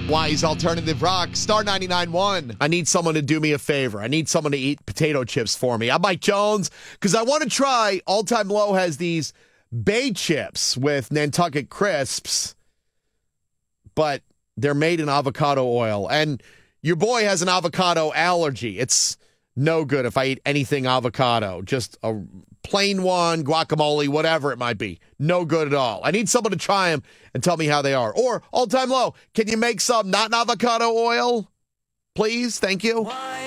Wise Alternative Rock, Star 99.1. I need someone to do me a favor. I need someone to eat potato chips for me. I'm Mike Jones, because I want to try. All Time Low has these Bay chips with Nantucket crisps, but they're made in avocado oil. And your boy has an avocado allergy. It's no good if I eat anything avocado. Just a plain one, guacamole, whatever it might be. No good at all. I need someone to try them and tell me how they are. Or, All Time Low, can you make some not in avocado oil? Please, thank you.